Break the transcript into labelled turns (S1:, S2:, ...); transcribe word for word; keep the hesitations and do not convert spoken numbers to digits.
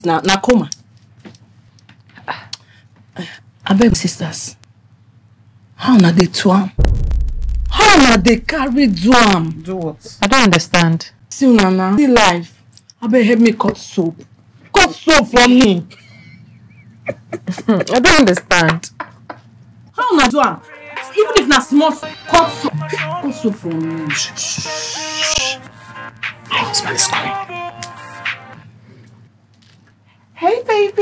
S1: Na na coma. I beg sisters. How na they do am? How na they carry do am?
S2: Do what?
S1: I don't understand. See Nana, see life. I beg help me cut soap. Cut soap for me.
S2: I don't understand.
S1: How na do am? Even if na small, cut soap. Cut soap for me. Shh. My husband is coming. Hey baby.